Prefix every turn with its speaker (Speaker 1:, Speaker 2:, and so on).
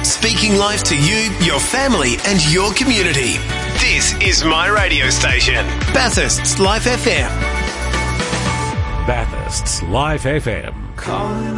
Speaker 1: Speaking life to you, your family and your community. This is my radio station, Bathurst's Life FM.
Speaker 2: Bathurst's Life FM.